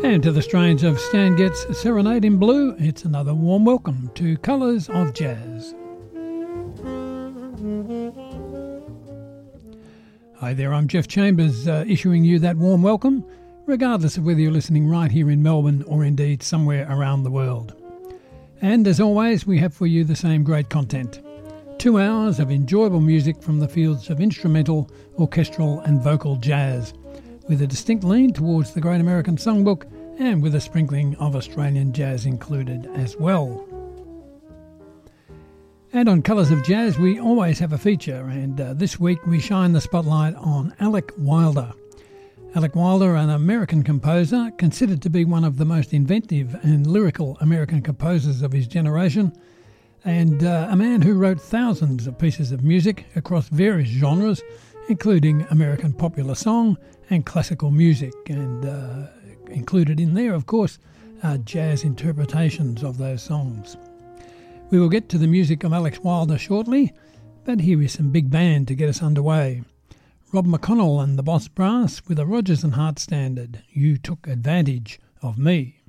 And to the strains of Stan Getz' Serenade in Blue, it's another warm welcome to Colours of Jazz. Hi there, I'm Jeff Chambers, issuing you that warm welcome, regardless of whether you're listening right here in Melbourne or indeed somewhere around the world. And as always, we have for you the same great content. 2 hours of enjoyable music from the fields of instrumental, orchestral and vocal jazz, with a distinct lean towards the Great American Songbook and with a sprinkling of Australian jazz included as well. And on Colours of Jazz, we always have a feature, and this week we shine the spotlight on Alec Wilder. Alec Wilder, an American composer, considered to be one of the most inventive and lyrical American composers of his generation, and a man who wrote thousands of pieces of music across various genres, including American popular song and classical music, and included in there, of course, jazz interpretations of those songs. We will get to the music of Alec Wilder shortly, but here is some big band to get us underway. Rob McConnell and the Boss Brass with a Rodgers and Hart standard, You Took Advantage of Me.